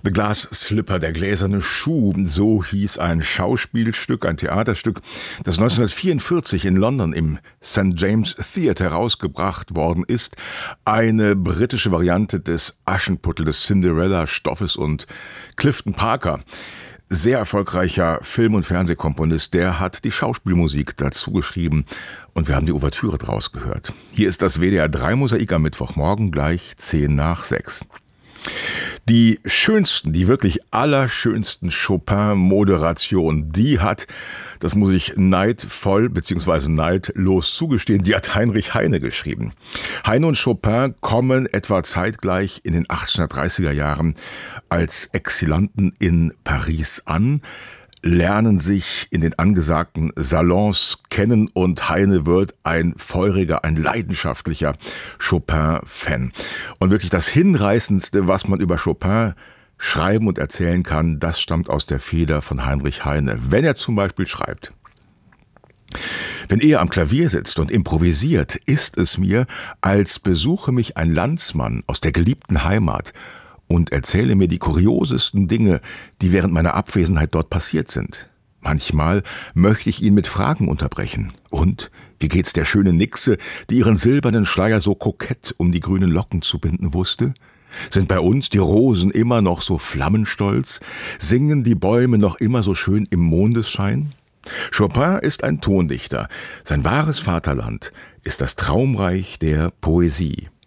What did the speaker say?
The Glass Slipper, der gläserne Schuh, so hieß ein Schauspielstück, ein Theaterstück, das 1944 in London im St. James Theatre herausgebracht worden ist. Eine britische Variante des Aschenputtel, des Cinderella-Stoffes, und Clifton Parker, sehr erfolgreicher Film- und Fernsehkomponist, der hat die Schauspielmusik dazu geschrieben und wir haben die Ouvertüre draus gehört. Hier ist das WDR 3 Mosaik am Mittwochmorgen, gleich 5:10. Die schönsten, die wirklich allerschönsten Chopin-Moderationen, die hat, das muss ich neidvoll bzw. neidlos zugestehen, die hat Heinrich Heine geschrieben. Heine und Chopin kommen etwa zeitgleich in den 1830er Jahren als Exilanten in Paris an, lernen sich in den angesagten Salons kennen und Heine wird ein feuriger, ein leidenschaftlicher Chopin-Fan. Und wirklich das Hinreißendste, was man über Chopin schreiben und erzählen kann, das stammt aus der Feder von Heinrich Heine. Wenn er zum Beispiel schreibt: Wenn er am Klavier sitzt und improvisiert, ist es mir, als besuche mich ein Landsmann aus der geliebten Heimat und erzähle mir die kuriosesten Dinge, die während meiner Abwesenheit dort passiert sind. Manchmal möchte ich ihn mit Fragen unterbrechen. Und wie geht's der schönen Nixe, die ihren silbernen Schleier so kokett um die grünen Locken zu binden wusste? Sind bei uns die Rosen immer noch so flammenstolz? Singen die Bäume noch immer so schön im Mondesschein? Chopin ist ein Tondichter. Sein wahres Vaterland ist das Traumreich der Poesie.